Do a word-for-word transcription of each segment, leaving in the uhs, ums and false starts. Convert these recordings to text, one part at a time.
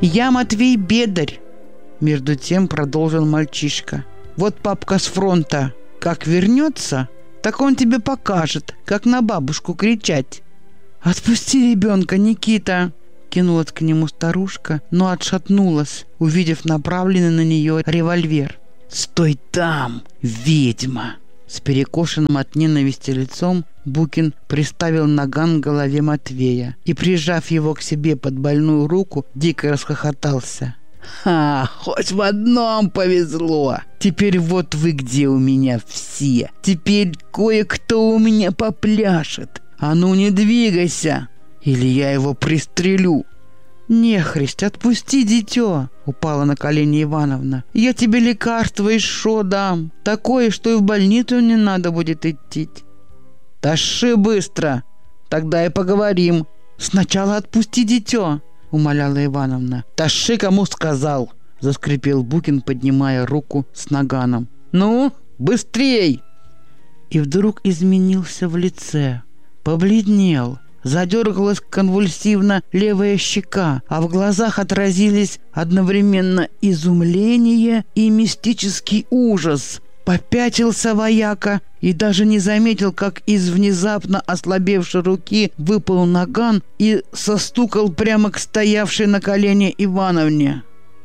Я Матвей Бедарь. Между тем продолжил мальчишка. Вот папка с фронта как вернется, так он тебе покажет, как на бабушку кричать. Отпусти ребенка, Никита. Кинулась к нему старушка, но отшатнулась, увидев направленный на нее револьвер. «Стой там, ведьма!» С перекошенным от ненависти лицом Букин приставил наган к голове Матвея и, прижав его к себе под больную руку, дико расхохотался. «Ха, хоть в одном повезло! Теперь вот вы где у меня все! Теперь кое-кто у меня попляшет! А ну не двигайся, или я его пристрелю!» «Нехрист, отпусти дитё!» — упала на колени Ивановна. «Я тебе лекарство и шо дам, такое, что и в больницу не надо будет идти». «Тащи быстро, тогда и поговорим. Сначала отпусти дитё!» — умоляла Ивановна. «Тащи, кому сказал!» — заскрипел Букин, поднимая руку с наганом. «Ну, быстрей!» И вдруг изменился в лице, побледнел. Задергалась конвульсивно левая щека, а в глазах отразились одновременно изумление и мистический ужас. Попятился вояка и даже не заметил, как из внезапно ослабевшей руки выпал наган и состукал прямо к стоявшей на колене Ивановне.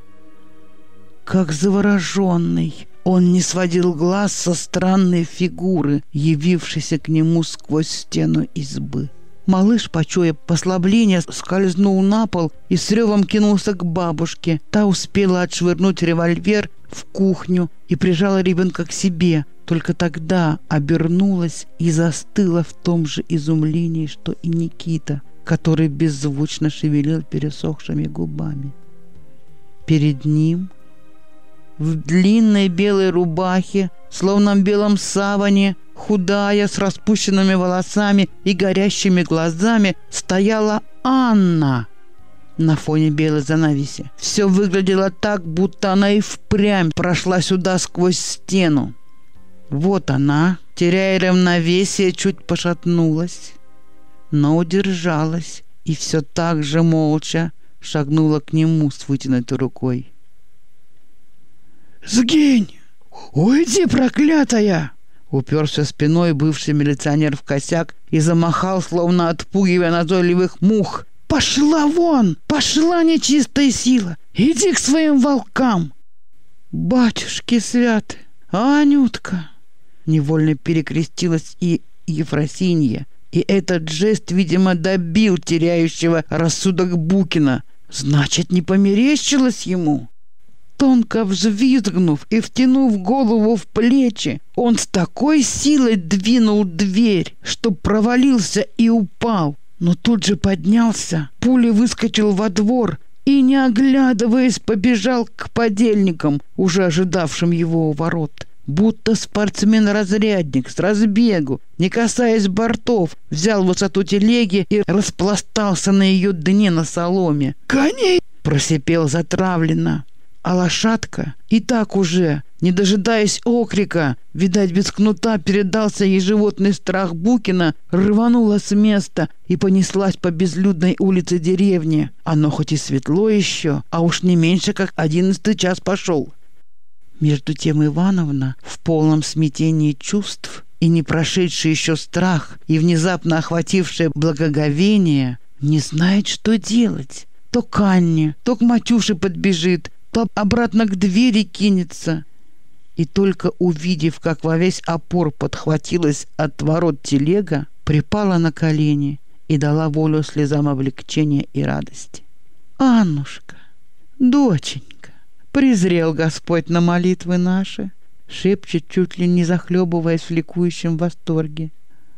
Как завороженный, он не сводил глаз со странной фигуры, явившейся к нему сквозь стену избы. Малыш, почуя послабление, скользнул на пол и с ревом кинулся к бабушке. Та успела отшвырнуть револьвер в кухню и прижала ребенка к себе. Только тогда обернулась и застыла в том же изумлении, что и Никита, который беззвучно шевелил пересохшими губами. Перед ним, в длинной белой рубахе, словно в белом саване, худая, с распущенными волосами и горящими глазами, стояла Анна на фоне белой занавеси. Все выглядело так, будто она и впрямь прошла сюда сквозь стену. Вот она, теряя равновесие, чуть пошатнулась, но удержалась и все так же молча шагнула к нему с вытянутой рукой. «Сгинь! Уйди, проклятая!» Уперся спиной бывший милиционер в косяк и замахал, словно отпугивая назойливых мух. «Пошла вон! Пошла, нечистая сила! Иди к своим волкам!» «Батюшки святы! Анютка!» Невольно перекрестилась и Ефросинья, и этот жест, видимо, добил теряющего рассудок Букина. Значит, не померещилось ему? Тонко взвизгнув и втянув голову в плечи, он с такой силой двинул дверь, что провалился и упал. Но тут же поднялся, пулей выскочил во двор и, не оглядываясь, побежал к подельникам, уже ожидавшим его у ворот. Будто спортсмен-разрядник с разбегу, не касаясь бортов, взял высоту телеги и распластался на ее дне на соломе. «Коней!» — просипел затравленно. А лошадка и так уже, не дожидаясь окрика, видать, без кнута передался ей животный страх Букина, рванула с места и понеслась по безлюдной улице деревни. Оно хоть и светло еще, а уж не меньше, как одиннадцатый час пошел. Между тем Ивановна, в полном смятении чувств и не прошедший еще страх, и внезапно охватившее благоговение, не знает, что делать. То к Анне, то к Матюше подбежит, то обратно к двери кинется. И только увидев, как во весь опор подхватилась от ворот телега, припала на колени и дала волю слезам облегчения и радости. «Аннушка, доченька, презрел Господь на молитвы наши!» шепчет, чуть ли не захлебываясь в ликующем восторге.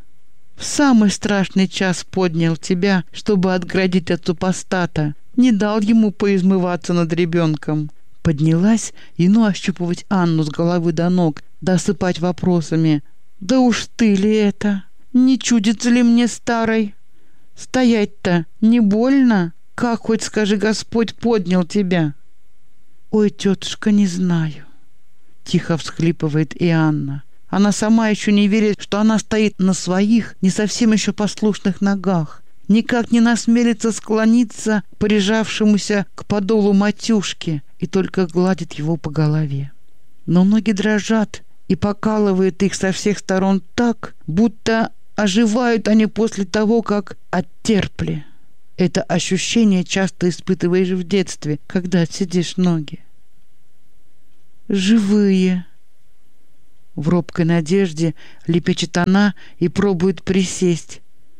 «В самый страшный час поднял тебя, чтобы отградить от супостата, не дал ему поизмываться над ребенком». Поднялась и ну ощупывать Анну с головы до ног, да осыпать вопросами. «Да уж ты ли это? Не чудится ли мне старой? Стоять-то не больно? Как, хоть скажи, Господь поднял тебя?» «Ой, тетушка, не знаю», — тихо всхлипывает и Анна. Она сама еще не верит, что она стоит на своих, не совсем еще послушных ногах. никак не насмелится склониться к прижавшемуся к подолу матюшке и только гладит его по голове. Но ноги дрожат и покалывает их со всех сторон так, будто оживают они после того, как оттерпли. Это ощущение часто испытываешь в детстве, когда отсидишь ноги. «Живые!» В робкой надежде лепечет она и пробует присесть.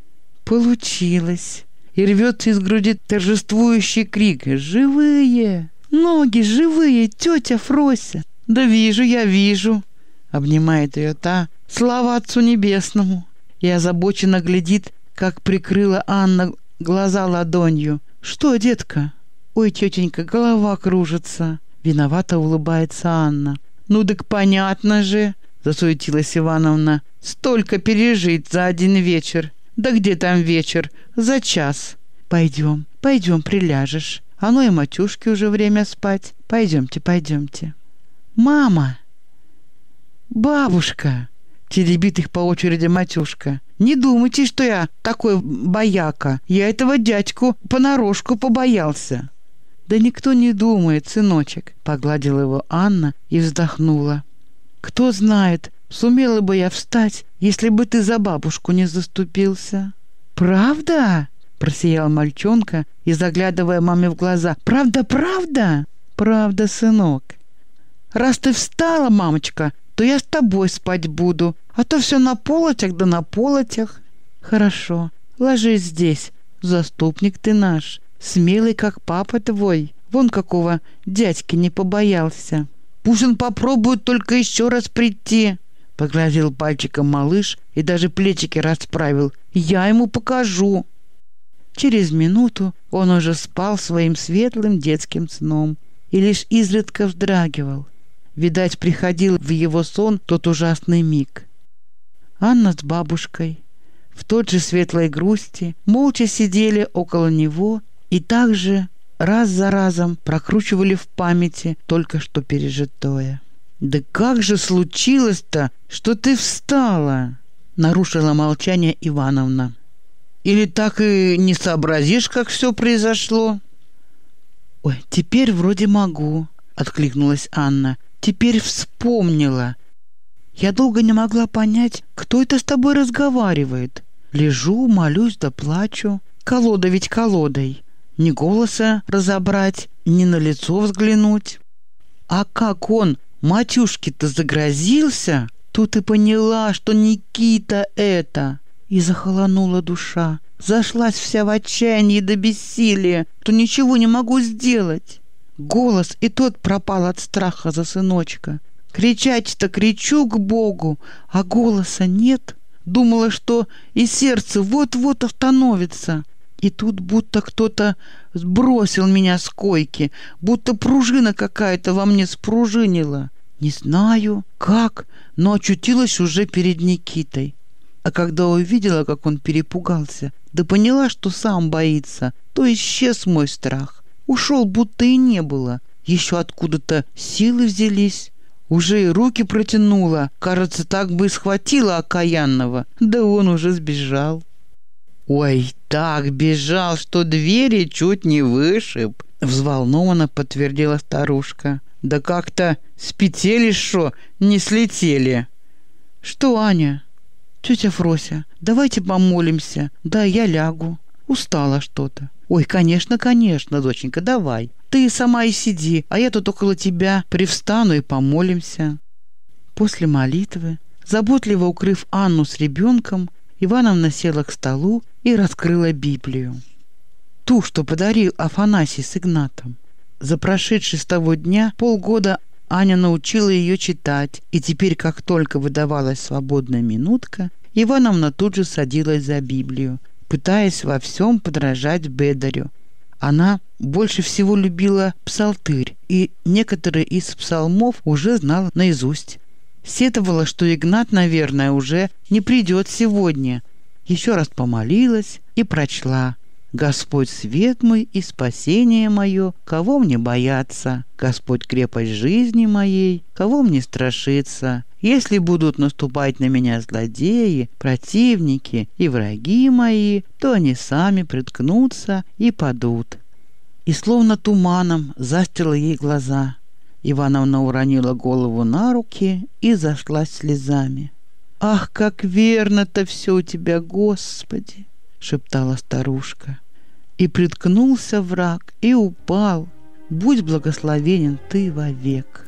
Получилось. И рвется из груди торжествующий крик. «Живые! Ноги живые, тетя Фрося!» «Да вижу, я вижу!» Обнимает ее та. «Слава Отцу Небесному!» И озабоченно глядит, как прикрыла Анна глаза ладонью. «Что, детка?» «Ой, тетенька, голова кружится!» Виновато улыбается Анна. «Ну так понятно же!» Засуетилась Ивановна. «Столько пережить за один вечер! Да где там вечер? За час! Пойдем, пойдем, приляжешь. А ну и матюшке уже время спать. Пойдемте, пойдемте». «Мама!» «Бабушка!» Теребит их по очереди матюшка. «Не думайте, что я такой бояка. Я этого дядьку понарошку побоялся». «Да никто не думает, сыночек», — погладила его Анна и вздохнула. «Кто знает, сумела бы я встать, если бы ты за бабушку не заступился». «Правда?» — просиял мальчонка и, заглядывая маме в глаза. «Правда, правда?» «Правда, сынок». «Раз ты встала, мамочка, то я с тобой спать буду, а то все на полотях да на полотях». «Хорошо, ложись здесь, заступник ты наш, смелый, как папа твой, вон какого дядьки не побоялся. Пусть он попробует только еще раз прийти», — погрозил пальчиком малыш и даже плечики расправил. «Я ему покажу». Через минуту он уже спал своим светлым детским сном и лишь изредка вздрагивал. Видать, приходил в его сон тот ужасный миг. Анна с бабушкой в той же светлой грусти молча сидели около него и также раз за разом прокручивали в памяти только что пережитое. «Да как же случилось-то, что ты встала?» — нарушила молчание Ивановна. «Или так и не сообразишь, как все произошло?» «Ой, теперь вроде могу», — откликнулась Анна. «Теперь вспомнила. Я долго не могла понять, кто это с тобой разговаривает. Лежу, молюсь да плачу. Колода ведь колодой. Ни голоса разобрать, ни на лицо взглянуть. А как он матюшке-то загрозился, тут и поняла, что Никита это. И захолонула душа. Зашлась вся в отчаянии до бессилия, что ничего не могу сделать. Голос и тот пропал от страха за сыночка. Кричать-то кричу к Богу, а голоса нет. Думала, что и сердце вот-вот остановится. И тут будто кто-то сбросил меня с койки, будто пружина какая-то во мне спружинила. Не знаю, как, но очутилась уже перед Никитой. А когда увидела, как он перепугался, да поняла, что сам боится, то исчез мой страх. Ушел, будто и не было. Еще откуда-то силы взялись. Уже и руки протянула. Кажется, так бы и схватила окаянного. Да он уже сбежал. «Ой, так бежал, что двери чуть не вышиб», — взволнованно подтвердила старушка. «Да как-то с петель шо не слетели». «Что, Аня?» «Тетя Фрося, давайте помолимся. Да, я лягу. Устала что-то». «Ой, конечно, конечно, доченька, давай. Ты сама и сиди, а я тут около тебя привстану и помолимся». После молитвы, заботливо укрыв Анну с ребенком, Ивановна села к столу и раскрыла Библию. Ту, что подарил Афанасий с Игнатом. За прошедшие с того дня полгода Аня научила ее читать, и теперь, как только выдавалась свободная минутка, Ивановна тут же садилась за Библию, пытаясь во всем подражать Бедарю. Она больше всего любила псалтырь, и некоторые из псалмов уже знала наизусть. Сетовала, что Игнат, наверное, уже не придет сегодня. Еще раз помолилась и прочла: «Господь свет мой и спасение мое, кого мне бояться? Господь крепость жизни моей, кого мне страшиться? Если будут наступать на меня злодеи, противники и враги мои, то они сами приткнутся и падут». И словно туманом застила ей глаза. Ивановна уронила голову на руки и зашлась слезами. «Ах, как верно-то все у тебя, Господи!» — шептала старушка. «И приткнулся враг, и упал. Будь благословенен ты вовек».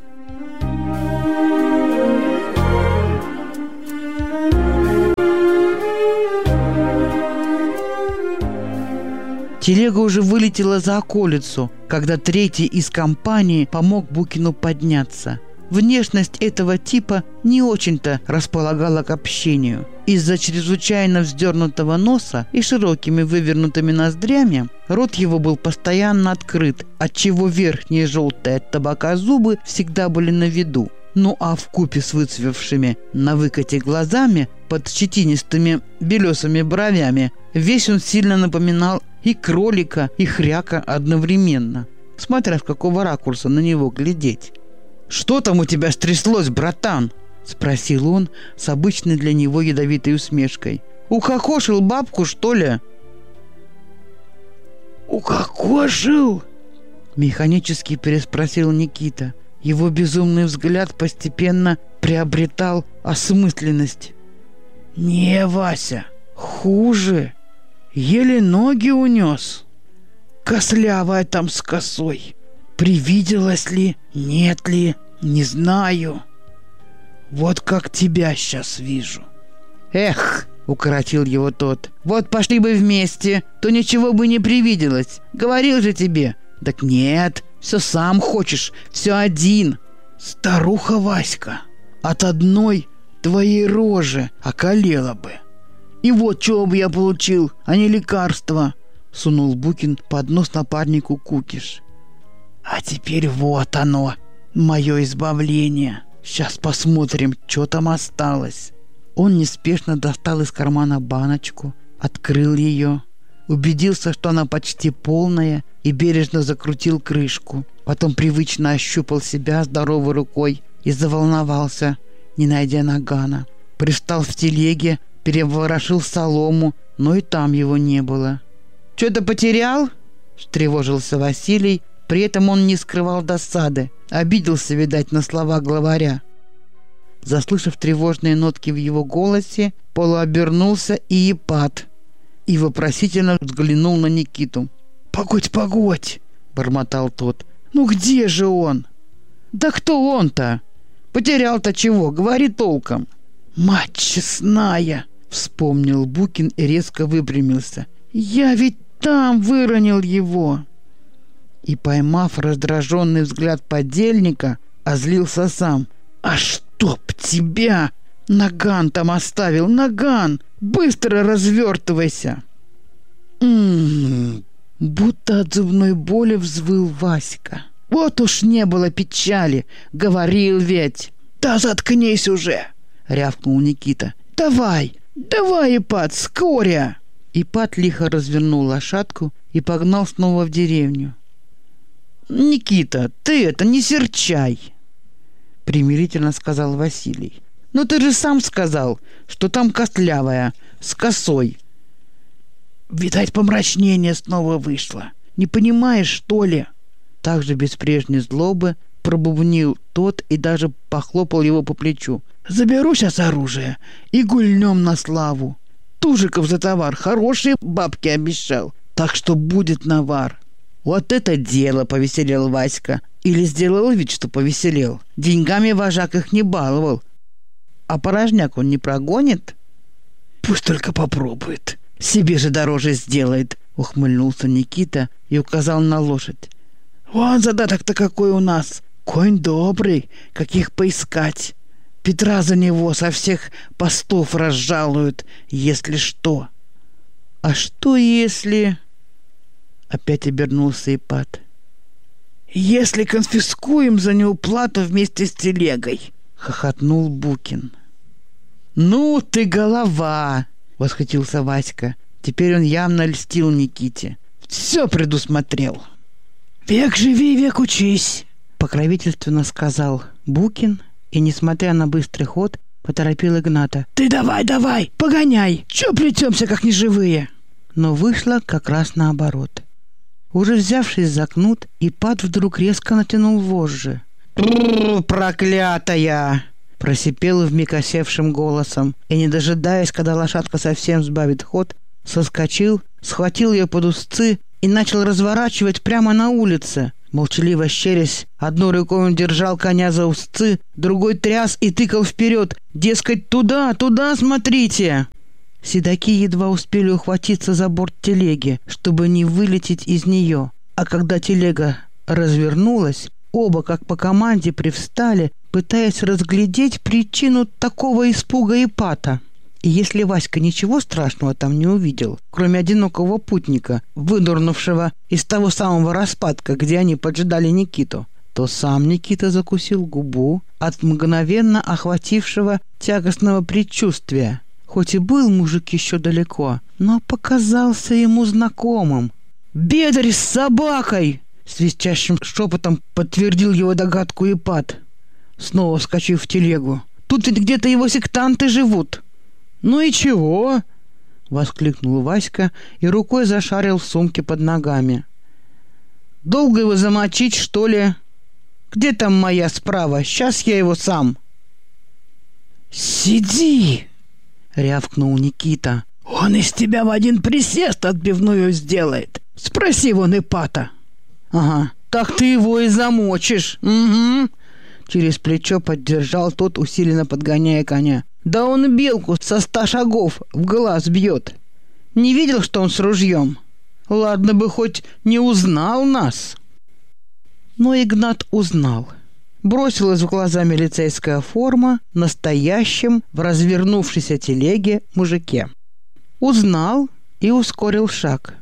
Телега уже вылетела за околицу, когда третий из компании помог Букину подняться. Внешность этого типа не очень-то располагала к общению. Из-за чрезвычайно вздернутого носа и широкими вывернутыми ноздрями рот его был постоянно открыт, отчего верхние желтые от табака зубы всегда были на виду. Ну а вкупе с выцвевшими на выкате глазами под щетинистыми белесыми бровями весь он сильно напоминал и кролика, и хряка одновременно, смотря с какого ракурса на него глядеть. «Что там у тебя стряслось, братан?» — спросил он с обычной для него ядовитой усмешкой. «Укокошил бабку, что ли?» «Укокошил?» — механически переспросил Никита. Его безумный взгляд постепенно приобретал осмысленность. «Не, Вася, хуже. Еле ноги унес. Кослявая там с косой. Привиделась ли, нет ли, не знаю. Вот как тебя сейчас вижу». «Эх!» — укоротил его тот. «Вот пошли бы вместе, то ничего бы не привиделось. Говорил же тебе». «Так нет, все сам хочешь, все один». «Старуха Васька, от одной твоей рожи околела бы. И вот чего бы я получил, а не лекарство», — сунул Букин под нос напарнику кукиш. «А теперь вот оно, мое избавление. Сейчас посмотрим, что там осталось». Он неспешно достал из кармана баночку, открыл ее, убедился, что она почти полная, и бережно закрутил крышку. Потом привычно ощупал себя здоровой рукой и заволновался, не найдя нагана. Пристал в телеге, переворошил солому, но и там его не было. «Что-то потерял?» — встревожился Василий. При этом он не скрывал досады. Обиделся, видать, на слова главаря. Заслышав тревожные нотки в его голосе, полуобернулся и Ипат и вопросительно взглянул на Никиту. «Погодь, погодь!» — бормотал тот. «Ну где же он?» «Да кто он-то? Потерял-то чего? Говори толком». «Мать честная!» — вспомнил Букин и резко выпрямился. «Я ведь там выронил его!» И, поймав раздраженный взгляд подельника, озлился сам. «А чтоб тебя! Наган там оставил, наган! Быстро развертывайся!» «М-м-м!» Будто от зубной боли взвыл Васька. «Вот уж не было печали! Говорил ведь!» «Да заткнись уже!» — рявкнул Никита. «Давай! Давай, Ипат, скоря!» Ипат лихо развернул лошадку и погнал снова в деревню. «Никита, ты это не серчай!» — примирительно сказал Василий. «Ну ты же сам сказал, что там костлявая, с косой». «Видать, помрачнение снова вышло. Не понимаешь, что ли?» Также без прежней злобы пробубнил тот и даже похлопал его по плечу. «Заберу сейчас оружие и гульнем на славу. Тужиков за товар хорошие бабки обещал, так что будет навар». «Вот это дело!» — повеселел Васька. Или сделал вид, что повеселел. Деньгами вожак их не баловал. А порожняк он не прогонит? «Пусть только попробует. Себе же дороже сделает», — ухмыльнулся Никита и указал на лошадь. «Вон задаток-то какой у нас! Конь добрый, каких поискать! Петра за него со всех постов разжалуют, если что». «А что если...» Опять обернулся Ипат. «Если конфискуем за неуплату вместе с телегой», — хохотнул Букин. «Ну ты голова!» — восхитился Васька. Теперь он явно льстил Никите. «Все предусмотрел». «Век живи, век учись», — покровительственно сказал Букин и, несмотря на быстрый ход, поторопил Игната. «Ты давай, давай, погоняй! Чё плетёмся, как неживые?» Но вышло как раз наоборот. Уже взявшись за кнут, Ипат вдруг резко натянул вожжи. «Проклятая!» — просипел вмиг осевшим голосом, и, не дожидаясь, когда лошадка совсем сбавит ход, соскочил, схватил ее под узцы и начал разворачивать прямо на улице. Молчаливо щерясь, одной рукой он держал коня за узцы, другой тряс и тыкал вперед, дескать, «Туда, туда смотрите!» Седаки едва успели ухватиться за борт телеги, чтобы не вылететь из нее, а когда телега развернулась, оба, как по команде, привстали, пытаясь разглядеть причину такого испуга Ипата. И если Васька ничего страшного там не увидел, кроме одинокого путника, вынырнувшего из того самого распадка, где они поджидали Никиту, то сам Никита закусил губу от мгновенно охватившего тягостного предчувствия. Хоть и был мужик еще далеко, но показался ему знакомым. «Бедарь с собакой!» — свистящим шепотом подтвердил его догадку Ипат, снова вскочив в телегу. «Тут ведь где-то его сектанты живут!» «Ну и чего?» — воскликнул Васька и рукой зашарил в сумке под ногами. «Долго его замочить, что ли? Где там моя справа? Сейчас я его сам». «Сиди!» — рявкнул Никита. «Он из тебя в один присест отбивную сделает. Спроси вон Ипата». «Ага, так ты его и замочишь. Угу». Через плечо поддержал тот, усиленно подгоняя коня. «Да он белку со ста шагов в глаз бьет. Не видел, что он с ружьем? Ладно бы хоть не узнал нас». Но Игнат узнал. Бросилась в глаза милицейская форма настоящем в развернувшейся телеге мужике. Узнал и ускорил шаг.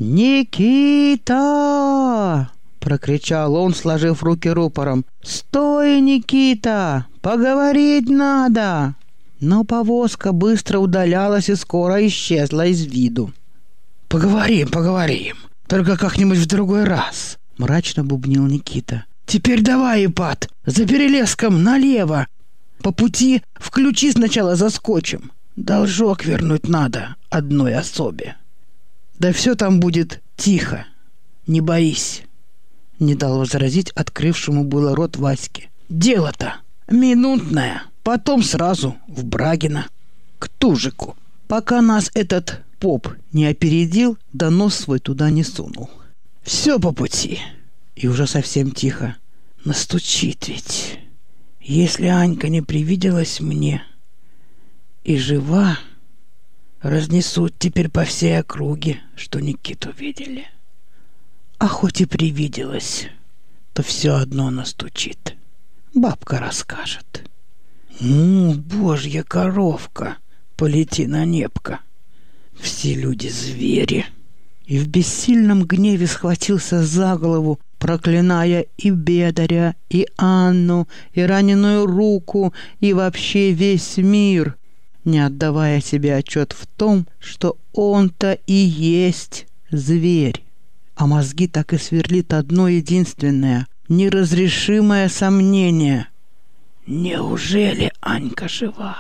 «Никита!» — прокричал он, сложив руки рупором. «Стой, Никита! Поговорить надо!» Но повозка быстро удалялась и скоро исчезла из виду. «Поговорим, поговорим, только как-нибудь в другой раз», — мрачно бубнил Никита. «Теперь давай, Ипат, за перелеском налево. По пути включи сначала заскочим. Должок вернуть надо одной особе. Да все там будет тихо, не боись», — не дал возразить открывшему было рот Ваське. «Дело-то минутное, потом сразу в Брагино, к Тужику, пока нас этот поп не опередил, да нос свой туда не сунул. Все по пути». И уже совсем тихо. «Настучит ведь, если Анька не привиделась мне и жива, разнесут теперь по всей округе, что Никиту видели. А хоть и привиделась, то все одно настучит. Бабка расскажет. Ну, божья коровка, полети на небко. Все люди звери». И в бессильном гневе схватился за голову, проклиная и Бедаря, и Анну, и раненую руку, и вообще весь мир, не отдавая себе отчет в том, что он-то и есть зверь. А мозги так и сверлит одно единственное, неразрешимое сомнение. Неужели Анька жива?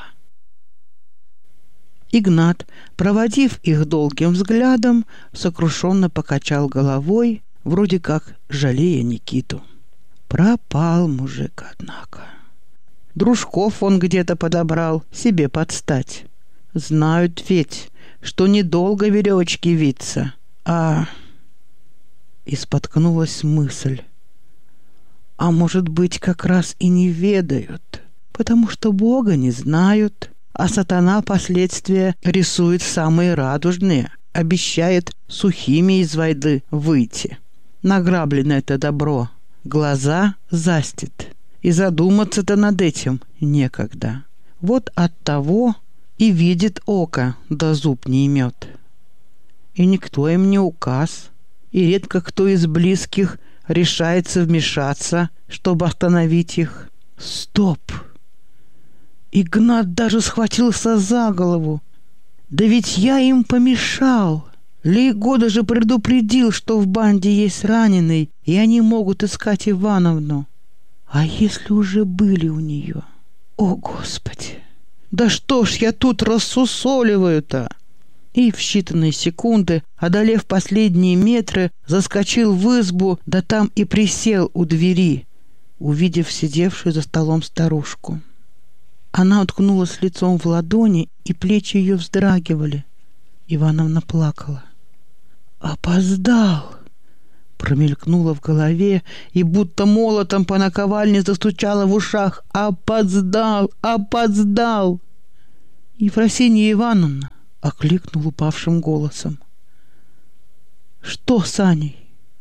Игнат, проводив их долгим взглядом, сокрушенно покачал головой, вроде как жалея Никиту. Пропал мужик, однако. Дружков он где-то подобрал, себе подстать. Знают ведь, что недолго веревочки виться, а... И споткнулась мысль. А может быть, как раз и не ведают, потому что Бога не знают, а сатана последствия рисует самые радужные, обещает сухими из войны выйти. Награбленное это добро глаза застит, и задуматься-то над этим некогда. Вот оттого и видит око, да зуб не имет. И никто им не указ, и редко кто из близких решается вмешаться, чтобы остановить их. Стоп! Игнат даже схватился за голову. Да ведь я им помешал. Лейгода же предупредил, что в банде есть раненый, и они могут искать Ивановну. А если уже были у нее? О, Господи! Да что ж я тут рассусоливаю-то? И в считанные секунды, одолев последние метры, заскочил в избу, да там и присел у двери, увидев сидевшую за столом старушку. Она уткнулась лицом в ладони, и плечи ее вздрагивали. Ивановна плакала. «Опоздал!» Промелькнуло в голове, и будто молотом по наковальне застучало в ушах. «Опоздал! Опоздал!» Ефросинья Ивановна окликнул упавшим голосом. «Что с Аней?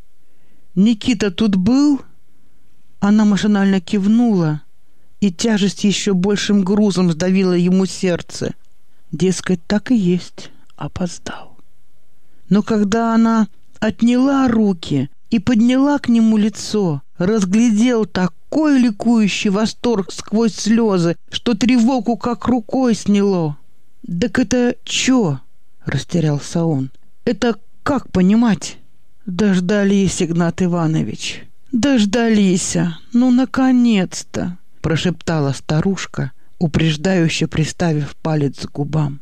Никита тут был?» Она машинально кивнула, и тяжесть еще большим грузом сдавила ему сердце. Дескать, так и есть, опоздал. Но когда она отняла руки и подняла к нему лицо, разглядел такой ликующий восторг сквозь слезы, что тревогу как рукой сняло. «Так это чё?» — растерялся он. «Это как понимать?» «Дождались, Игнат Иванович, дождались, ну, наконец-то!» — прошептала старушка, упреждающе приставив палец к губам.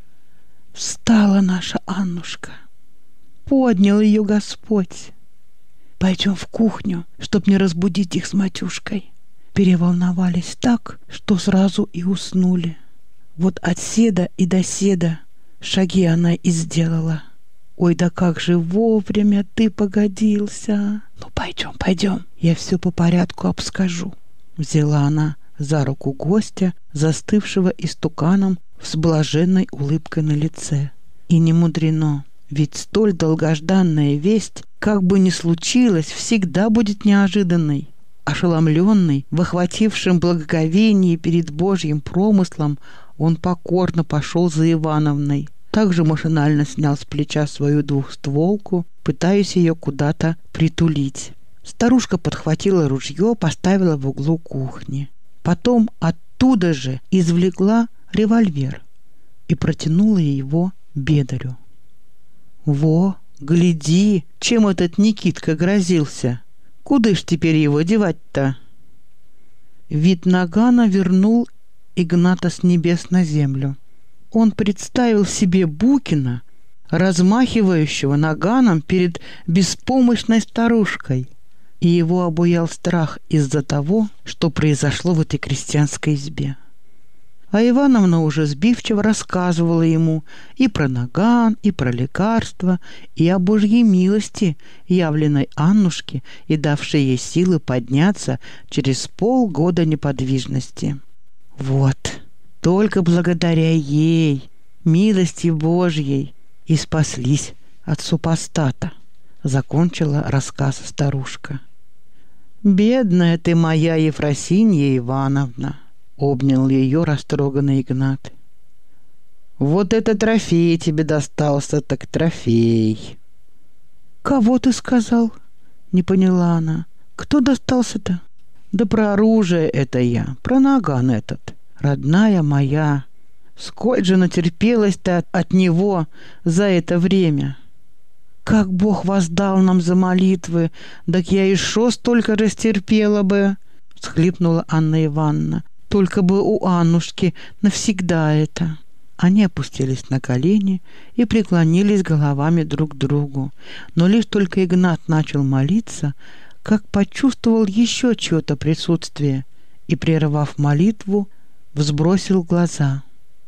«Встала наша Аннушка, поднял ее Господь. Пойдем в кухню, чтоб не разбудить их с Матюшкой. Переволновались так, что сразу и уснули. Вот от седа и до седа шаги она и сделала. Ой, да как же вовремя ты погодился! Ну, пойдем, пойдем, я все по порядку обскажу». Взяла она за руку гостя, застывшего истуканом с блаженной улыбкой на лице. И не мудрено, ведь столь долгожданная весть, как бы ни случилось, всегда будет неожиданной. Ошеломленный, в охватившем благоговении перед Божьим промыслом, он покорно пошел за Ивановной. Также машинально снял с плеча свою двухстволку, пытаясь ее куда-то притулить. Старушка подхватила ружье, поставила в углу кухни. Потом оттуда же извлекла револьвер и протянула его Бедарю. «Во, гляди, чем этот Никитка грозился! Куда ж теперь его девать-то?» Вид нагана вернул Игната с небес на землю. Он представил себе Букина, размахивающего наганом перед беспомощной старушкой, и его обуял страх из-за того, что произошло в этой крестьянской избе. А Ивановна уже сбивчиво рассказывала ему и про наган, и про лекарства, и о Божьей милости, явленной Аннушке и давшей ей силы подняться через полгода неподвижности. Вот, только благодаря ей, милости Божьей, и спаслись от супостата, закончила рассказ старушка. «Бедная ты моя Ефросинья Ивановна!» — обнял ее растроганный Игнат. «Вот это трофей тебе достался, так трофей!» «Кого ты сказал?» — не поняла она. «Кто достался-то?» «Да про оружие это я, про наган этот, родная моя. Сколь же натерпелась-то от, от него за это время! Как Бог воздал нам за молитвы, так я и шо столько растерпела бы!» — всхлипнула Анна Ивановна. «Только бы у Аннушки навсегда это!» Они опустились на колени и преклонились головами друг к другу. Но лишь только Игнат начал молиться, как почувствовал еще чье-то присутствие и, прервав молитву, взбросил глаза.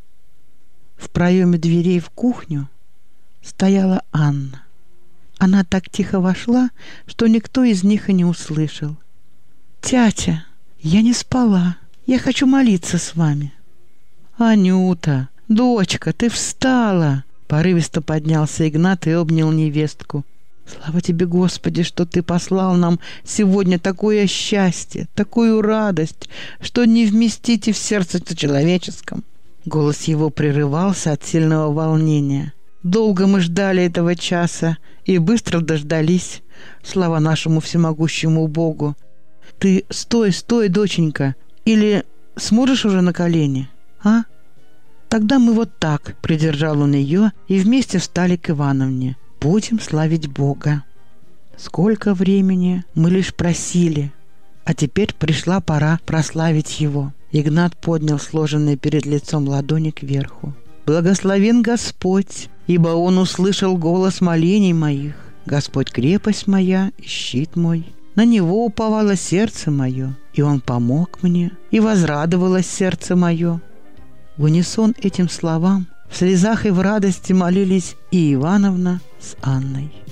В проеме дверей в кухню стояла Анна. Она так тихо вошла, что никто из них и не услышал. «Тятя, я не спала. Я хочу молиться с вами». «Анюта, дочка, ты встала!» Порывисто поднялся Игнат и обнял невестку. «Слава тебе, Господи, что ты послал нам сегодня такое счастье, такую радость, что не вместите в сердце-то человеческом». Голос его прерывался от сильного волнения. «Долго мы ждали этого часа и быстро дождались. Слава нашему всемогущему Богу! Ты стой, стой, доченька, или сможешь уже на колени, а? Тогда мы вот так», — придержал он ее, и вместе встали к Ивановне. «Будем славить Бога. Сколько времени мы лишь просили, а теперь пришла пора прославить Его». Игнат поднял сложенные перед лицом ладони кверху. «Благословен Господь, ибо Он услышал голос молений моих. Господь крепость моя и щит мой. На Него уповало сердце мое, и Он помог мне, и возрадовалось сердце мое». В унисон этим словам в слезах и в радости молились и Ивановна с Анной.